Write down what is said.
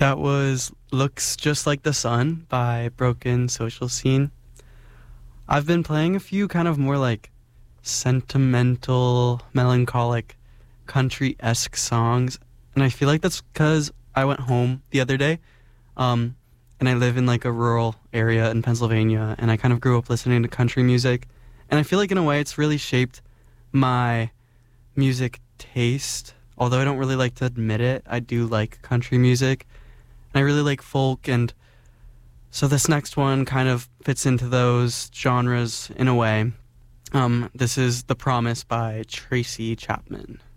That was Looks Just Like the Sun by Broken Social Scene. I've been playing a few kind of more like sentimental, melancholic, country-esque songs, and I feel like that's because I went home the other day, um, and I live in like a rural area in Pennsylvania, and I kind of grew up listening to country music, and I feel like in a way it's really shaped my music taste. Although I don't really like to admit it, I do like country music. And I really like folk, and so this next one kind of fits into those genres in a way. This is The Promise by Tracy Chapman.